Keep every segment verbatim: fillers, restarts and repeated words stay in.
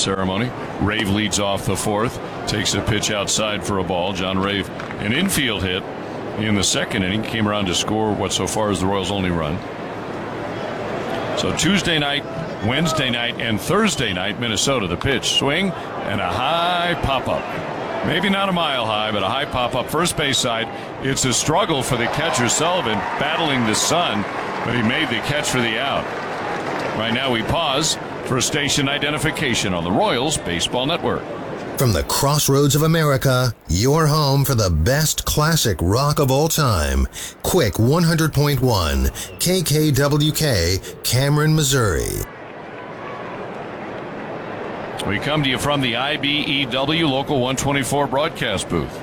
ceremony. Rave leads off the fourth, takes a pitch outside for a ball. John Rave, an infield hit in the second inning, came around to score what so far is the Royals' only run. So Tuesday night, Wednesday night, and Thursday night, Minnesota, the pitch, swing, and a high pop-up. Maybe not a mile high, but a high pop-up first base side. It's a struggle for the catcher, Sullivan, battling the sun, but he made the catch for the out. Right now we pause for station identification on the Royals Baseball Network. From the crossroads of America, your home for the best classic rock of all time. Quick one hundred point one, K K W K, Cameron, Missouri. We come to you from the I B E W Local one twenty-four broadcast booth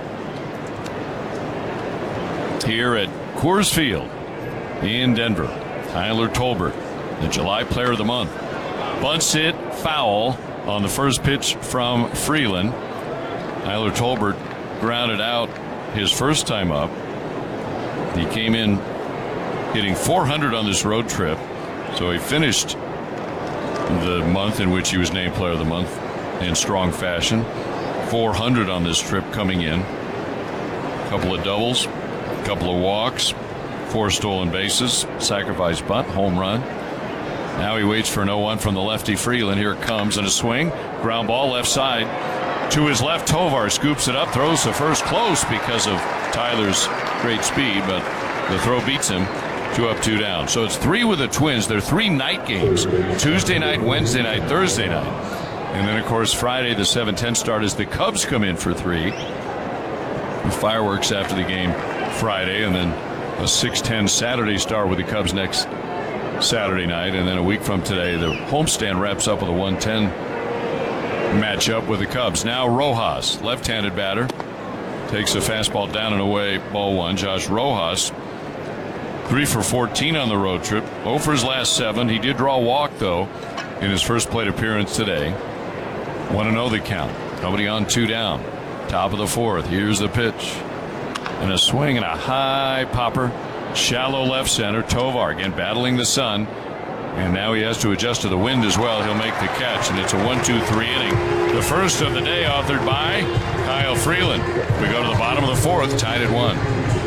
here at Coors Field in Denver. Tyler Tolbert, the July Player of the Month. Bunts hit foul on the first pitch from Freeland. Tyler Tolbert grounded out his first time up. He came in hitting four hundred on this road trip, so he finished the month in which he was named Player of the Month in strong fashion. four hundred on this trip coming in. A couple of doubles, a couple of walks, four stolen bases, sacrifice bunt, home run. Now he waits for an oh one from the lefty Freeland. Here it comes, and a swing. Ground ball left side. To his left, Tovar scoops it up, throws the first close because of Tyler's great speed, but the throw beats him. Two up, two down. So it's three with the Twins. They're three night games. Tuesday night, Wednesday night, Thursday night. And then, of course, Friday, the seven ten start as the Cubs come in for three. The fireworks after the game Friday, and then a six ten Saturday start with the Cubs next Saturday night. And then a week from today, the homestand wraps up with a one ten matchup with the Cubs. Now Rojas, left-handed batter, takes a fastball down and away, ball one. Josh Rojas, three for fourteen on the road trip. oh for his last seven. He did draw a walk, though, in his first plate appearance today. one and oh the count. Nobody on, two down. Top of the fourth. Here's the pitch. And a swing and a high popper. Shallow left center. Tovar again battling the sun. And now he has to adjust to the wind as well. He'll make the catch. And it's a one two three inning. The first of the day, authored by Kyle Freeland. We go to the bottom of the fourth, tied at one.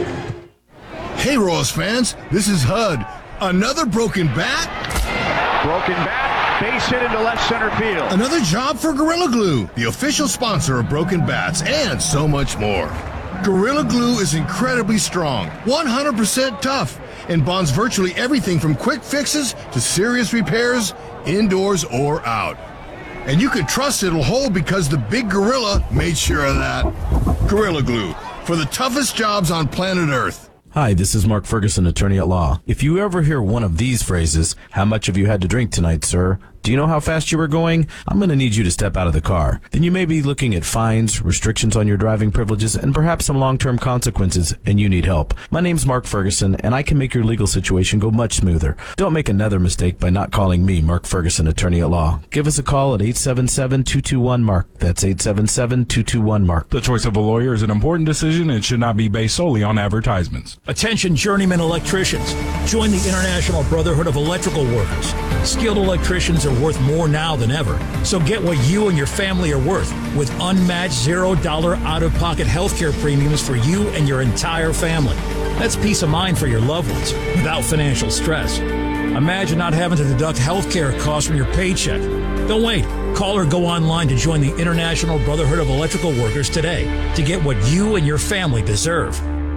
Hey, Royals fans, this is H U D. Another broken bat? Broken bat, base hit into left center field. Another job for Gorilla Glue, the official sponsor of Broken Bats, and so much more. Gorilla Glue is incredibly strong, one hundred percent tough, and bonds virtually everything from quick fixes to serious repairs, indoors or out. And you can trust it'll hold because the big gorilla made sure of that. Gorilla Glue, for the toughest jobs on planet Earth. Hi, this is Mark Ferguson, attorney at law. If you ever hear one of these phrases, how much have you had to drink tonight, sir? Do you know how fast you were going? I'm going to need you to step out of the car. Then you may be looking at fines, restrictions on your driving privileges, and perhaps some long-term consequences, and you need help. My name's Mark Ferguson, and I can make your legal situation go much smoother. Don't make another mistake by not calling me, Mark Ferguson, attorney at law. Give us a call at eight seven seven, two two one, MARK. That's eight seven seven, two two one, MARK. The choice of a lawyer is an important decision and should not be based solely on advertisements. Attention journeyman electricians. Join the International Brotherhood of Electrical Workers. Skilled electricians are worth more now than ever. So get what you and your family are worth with unmatched zero dollar out-of-pocket healthcare premiums for you and your entire family. That's peace of mind for your loved ones without financial stress. Imagine not having to deduct healthcare costs from your paycheck. Don't wait. Call or go online to join the International Brotherhood of Electrical Workers today to get what you and your family deserve.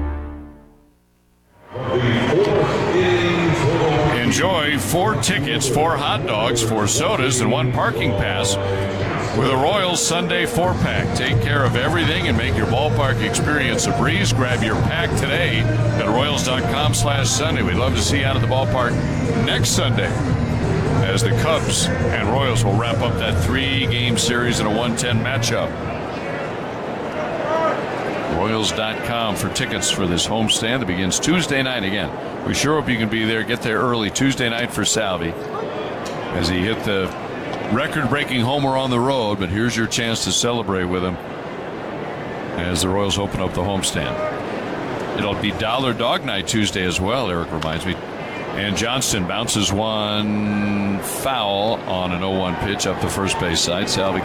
Enjoy four tickets, four hot dogs, four sodas, and one parking pass with a Royals Sunday four-pack. Take care of everything and make your ballpark experience a breeze. Grab your pack today at Royals.com slash Sunday. We'd love to see you out at the ballpark next Sunday as the Cubs and Royals will wrap up that three-game series in a one ten matchup. Royals dot com for tickets for this homestand that begins Tuesday night again. We sure hope you can be there. Get there early Tuesday night for Salvi as he hit the record-breaking homer on the road, but here's your chance to celebrate with him as the Royals open up the homestand. It'll be Dollar Dog Night Tuesday as well, Eric reminds me. And Johnston bounces one foul on an oh one pitch up the first base side. Salvi